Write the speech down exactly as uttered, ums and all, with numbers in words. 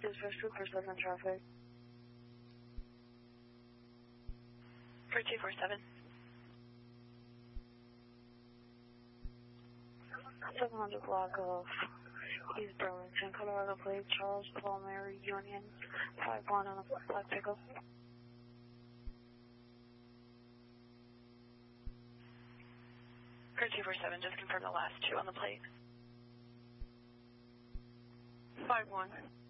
Dispatch two four seven traffic. For two four seven. seven hundred block of East Burlington, Colorado plate, Charles Paul Mary Union, five one on a black pickup. For two four seven, just confirm the last two on the plate. five one.